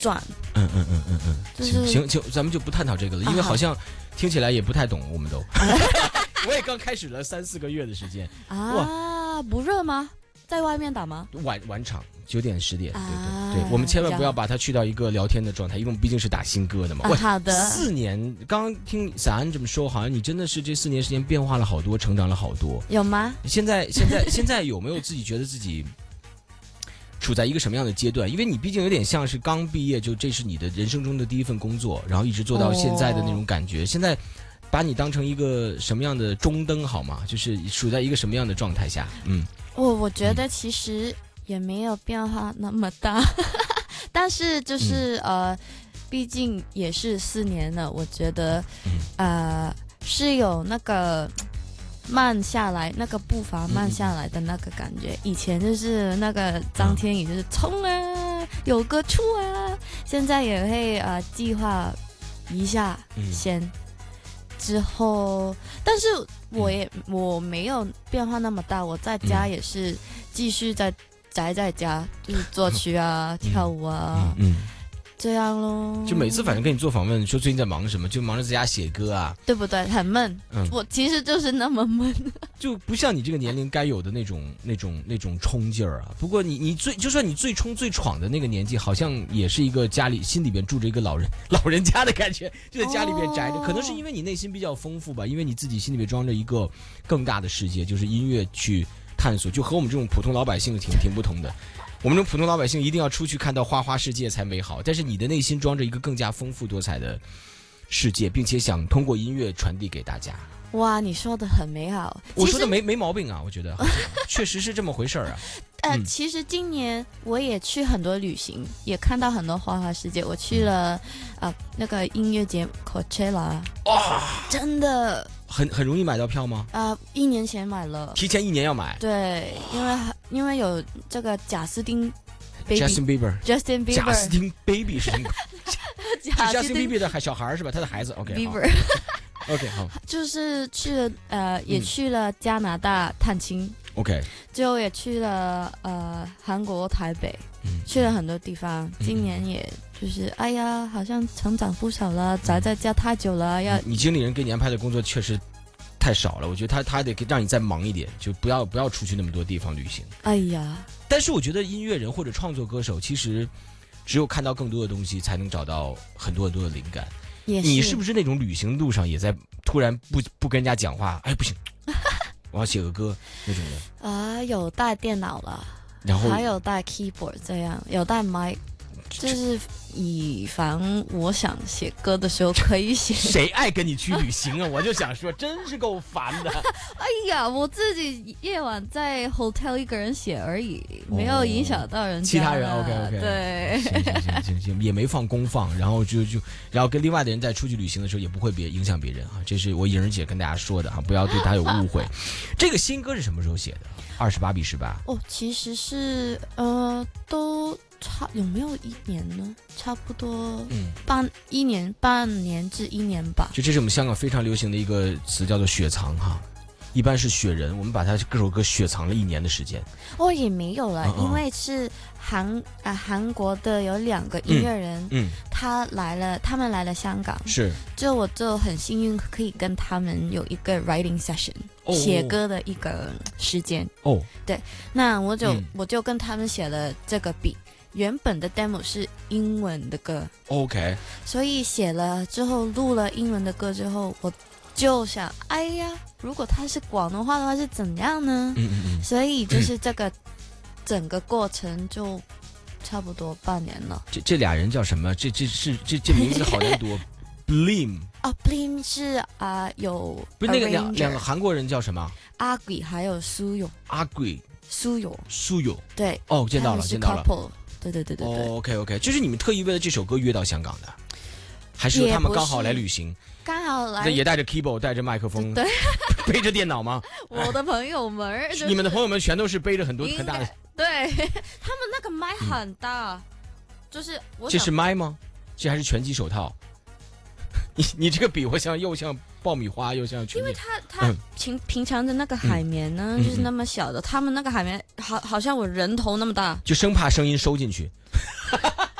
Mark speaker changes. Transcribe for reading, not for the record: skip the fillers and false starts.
Speaker 1: 转。
Speaker 2: 行，咱们就不探讨这个了，因为好像听起来也不太懂，我们都。我也刚开始了3-4个月的时间
Speaker 1: 啊，不热吗？在外面打吗？
Speaker 2: 晚场9点10点，对，我们千万不要把它去到一个聊天的状态，因为我们毕竟是打新歌的嘛。
Speaker 1: 好的。
Speaker 2: 4年，刚刚听小安这么说，好像你真的是这4年时间变化了好多，成长了好多。
Speaker 1: 有吗？
Speaker 2: 现在有没有自己觉得自己处在一个什么样的阶段？因为你毕竟有点像是刚毕业，就这是你的人生中的第一份工作，然后一直做到现在的那种感觉。现在把你当成一个什么样的中灯好吗？就是处在一个什么样的状态下？
Speaker 1: 我觉得其实也没有变化那么大，但是就是毕竟也是4年了，我觉得是有那个慢下来，那个步伐慢下来的那个感觉。以前就是那个张天宇就是冲啊，有歌出啊，现在也会计划一下先。之后，但是我没有变化那么大，我在家也是继续宅在家，就是作曲啊、跳舞啊，这样咯。
Speaker 2: 就每次反正跟你做访问，说最近在忙什么，就忙着在家写歌啊，
Speaker 1: 对不对？很闷，我其实就是那么闷，
Speaker 2: 就不像你这个年龄该有的那种冲劲儿啊。不过你就算你最冲最闯的那个年纪，好像也是一个家里心里边住着一个老人家的感觉，就在家里边宅着。可能是因为你内心比较丰富吧，因为你自己心里边装着一个更大的世界，就是音乐去探索，就和我们这种普通老百姓挺不同的。我们这种普通老百姓一定要出去看到花花世界才美好，但是你的内心装着一个更加丰富多彩的世界，并且想通过音乐传递给大家。
Speaker 1: 哇，你说的很美好，
Speaker 2: 我说的没毛病啊，我觉得确实是这么回事儿啊。
Speaker 1: 其实今年我也去很多旅行，也看到很多花花世界。我去了那个音乐节 Coachella， 哇，真的
Speaker 2: 很容易买到票吗
Speaker 1: ？1年前买了，
Speaker 2: 提前1年要买。
Speaker 1: 对，因为有这个贾斯汀
Speaker 2: Justin Bieber
Speaker 1: 贾斯
Speaker 2: 汀 Baby 是什么？Justin Bieber 的小孩是吧？他的孩子。OK Bieber。OK 好，
Speaker 1: 就是去了也去了加拿大探亲。
Speaker 2: OK，
Speaker 1: 最后也去了韩国台北，去了很多地方。今年也就是哎呀，好像成长不少了，宅在家太久了。
Speaker 2: 你经理人给你安排的工作确实太少了，我觉得他得让你再忙一点，就不要出去那么多地方旅行。
Speaker 1: 哎呀，
Speaker 2: 但是我觉得音乐人或者创作歌手，其实只有看到更多的东西，才能找到很多的灵感。你是不是那种旅行路上也在突然不跟人家讲话？哎，不行，我要写个歌那种的
Speaker 1: 有带电脑了，
Speaker 2: 然后
Speaker 1: 还有带 keyboard， 这样有带麦，就是以防我想写歌的时候可以写。
Speaker 2: 谁爱跟你去旅行啊？我就想说，真是够烦的。
Speaker 1: 哎呀，我自己夜晚在 hotel 一个人写而已，没有影响到人家。
Speaker 2: 其他人 OK， 对，行，也没放公放，然后然后跟另外的人在出去旅行的时候，也不会影响别人啊。这是我颖人姐跟大家说的啊，不要对她有误会。这个新歌是什么时候写的？28x18。
Speaker 1: 其实是都有没有1年呢？差不多半年至1年吧。
Speaker 2: 就这是我们香港非常流行的一个词，叫做雪藏哈。一般是雪人，我们把它这首歌雪藏了1年的时间。
Speaker 1: 也没有了，因为是韩国的有2个音乐人，他们来了香港，
Speaker 2: 是，
Speaker 1: 我就很幸运可以跟他们有一个 writing session，写歌的一个时间。对，那我就跟他们写了这个笔。原本的 demo 是英文的歌
Speaker 2: ，OK，
Speaker 1: 所以写了之后录了英文的歌之后，我就想，哎呀，如果它是广东话的话是怎样呢？所以就是这个整个过程就差不多半年了。
Speaker 2: 这俩人叫什么？这名字好难读。Blim
Speaker 1: Blim 是有
Speaker 2: 不是那个两个韩国人叫什么？
Speaker 1: 阿贵还有苏勇。
Speaker 2: 阿贵、
Speaker 1: 苏勇。对。
Speaker 2: 见到了。
Speaker 1: 对。
Speaker 2: OK， 就是你们特意为了这首歌约到香港的，还是说他们刚好来旅行？
Speaker 1: 刚好来，
Speaker 2: 也带着 keyboard， 带着麦克风，
Speaker 1: 对，
Speaker 2: 背着电脑吗？
Speaker 1: 我的朋友们，
Speaker 2: 你们的朋友们全都是背着很大的，
Speaker 1: 对，他们那个麦很大，就是
Speaker 2: 这是麦吗？这还是拳击手套？你这个比我又像爆米花又像，
Speaker 1: 因为他平常的那个海绵呢，就是那么小的，他们那个海绵好像我人头那么大，
Speaker 2: 就生怕声音收进去。